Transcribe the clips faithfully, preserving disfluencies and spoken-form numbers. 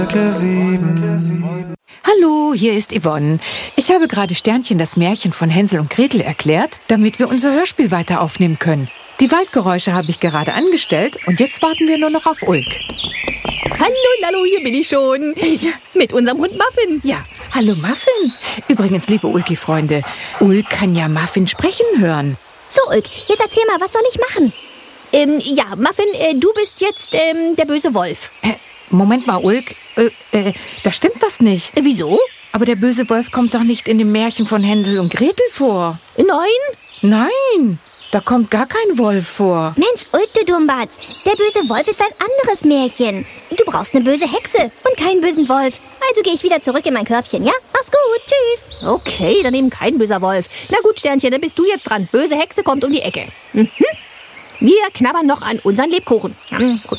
Hallo, hier ist Yvonne. Ich habe gerade Sternchen das Märchen von Hänsel und Gretel erklärt, damit wir unser Hörspiel weiter aufnehmen können. Die Waldgeräusche habe ich gerade angestellt und jetzt warten wir nur noch auf Ulk. Hallo, Lalo, hier bin ich schon. Ja. Mit unserem Hund Muffin. Ja, hallo Muffin. Übrigens, liebe Ulki-Freunde, Ulk kann ja Muffin sprechen hören. So, Ulk, jetzt erzähl mal, was soll ich machen? Ähm, ja, Muffin, äh, du bist jetzt ähm, der böse Wolf. Äh, Moment mal, Ulk, äh, äh, da stimmt was nicht. Äh, wieso? Aber der böse Wolf kommt doch nicht in dem Märchen von Hänsel und Gretel vor. Nein? Nein, da kommt gar kein Wolf vor. Mensch, Ulk, du Dummbatz, der böse Wolf ist ein anderes Märchen. Du brauchst eine böse Hexe und keinen bösen Wolf. Also gehe ich wieder zurück in mein Körbchen, ja? Mach's gut, tschüss. Okay, dann eben kein böser Wolf. Na gut, Sternchen, dann bist du jetzt dran. Böse Hexe kommt um die Ecke. Mhm. Wir knabbern noch an unseren Lebkuchen. Mhm, gut.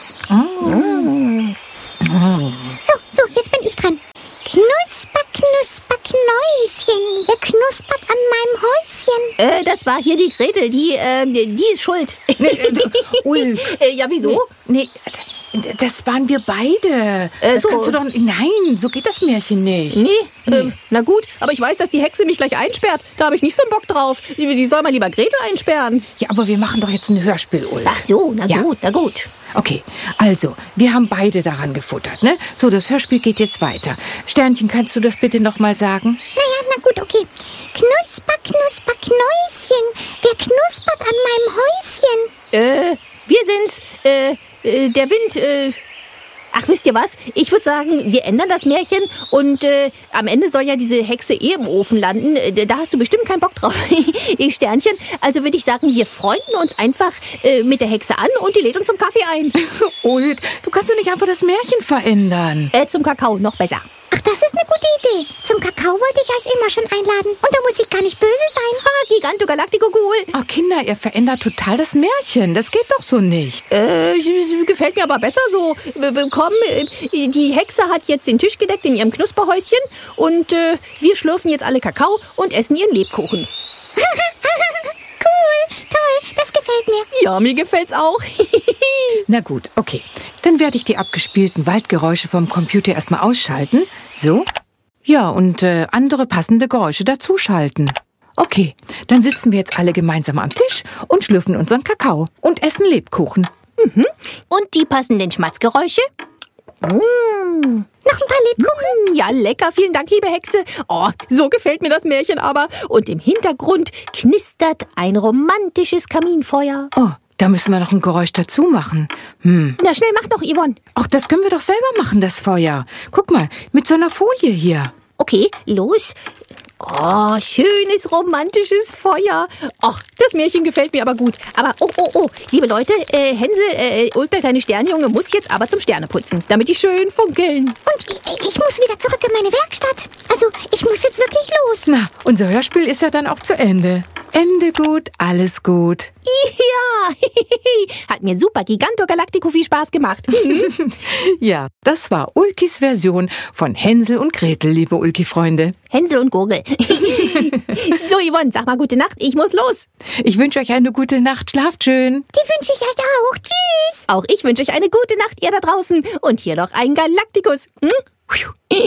Mm. So, so, jetzt bin ich dran. Knusper, knusper, Knäuschen, wer knuspert an meinem Häuschen? Äh, das war hier die Gretel, die, äh, die ist schuld. Nee, äh, Ulk. äh, ja, wieso? Nee, nee, das waren wir beide. Äh, das so. kannst du doch... Nein, so geht das Märchen nicht. Nee, Nee. Ähm, na gut, aber ich weiß, dass die Hexe mich gleich einsperrt. Da habe ich nicht so einen Bock drauf. Die, die soll mal lieber Gretel einsperren. Ja, aber wir machen doch jetzt ein Hörspiel, Ulk. Ach so, na Ja. gut, na gut. Okay, also, wir haben beide daran gefuttert, ne? So, das Hörspiel geht jetzt weiter. Sternchen, kannst du das bitte nochmal sagen? Naja, na gut, okay. Knusper, knusper, Knäuschen, wer knuspert an meinem Häuschen? Äh, wir sind's. Äh, äh, der Wind, äh... Ach, wisst ihr was? Ich würde sagen, wir ändern das Märchen und äh, am Ende soll ja diese Hexe eh im Ofen landen. Äh, Da hast du bestimmt keinen Bock drauf, Sternchen. Also würde ich sagen, wir freunden uns einfach äh, mit der Hexe an und die lädt uns zum Kaffee ein. Ulk, du kannst doch nicht einfach das Märchen verändern. Äh, zum Kakao, noch besser. Ach, das ist eine gute Idee. Zum Kakao wollte ich euch immer schon einladen. Und da muss ich gar nicht böse sein. Ah, Giganto Galactico cool. Oh, Kinder, ihr verändert total das Märchen. Das geht doch so nicht. Äh, gefällt mir aber besser so. Äh, Komm, äh, die Hexe hat jetzt den Tisch gedeckt in ihrem Knusperhäuschen und äh, wir schlürfen jetzt alle Kakao und essen ihren Lebkuchen. Cool, toll, das gefällt mir. Ja, mir gefällt's auch. Na gut, okay. Dann werde ich die abgespielten Waldgeräusche vom Computer erstmal ausschalten. So. Ja, und äh, andere passende Geräusche dazuschalten. Okay, dann sitzen wir jetzt alle gemeinsam am Tisch und schlürfen unseren Kakao und essen Lebkuchen. Mhm. Und die passenden Schmatzgeräusche? Mmh. Noch ein paar Lebkuchen? Ja, lecker. Vielen Dank, liebe Hexe. Oh, so gefällt mir das Märchen aber. Und im Hintergrund knistert ein romantisches Kaminfeuer. Oh, da müssen wir noch ein Geräusch dazu machen. Hm. Na, schnell, mach doch, Yvonne. Ach, das können wir doch selber machen, das Feuer. Guck mal, mit so einer Folie hier. Okay, los. Oh, schönes, romantisches Feuer. Ach, das Märchen gefällt mir aber gut. Aber, oh, oh, oh, liebe Leute, äh, Hänsel, äh, Ulk, der kleine Sternjunge, muss jetzt aber zum Sterneputzen, damit die schön funkeln. Und ich, ich muss wieder zurück in meine Werkstatt. Also, ich muss jetzt wirklich los. Na, unser Hörspiel ist ja dann auch zu Ende. Ende gut, alles gut. Ja, hat mir super Giganto Galactico viel Spaß gemacht. Ja, das war Ulkis Version von Hänsel und Gretel, liebe Ulki-Freunde. Hänsel und Gurgel. So, Yvonne, sag mal gute Nacht, ich muss los. Ich wünsche euch eine gute Nacht, schlaft schön. Die wünsche ich euch auch. Tschüss. Auch ich wünsche euch eine gute Nacht, ihr da draußen. Und hier noch ein Galacticus. Hm?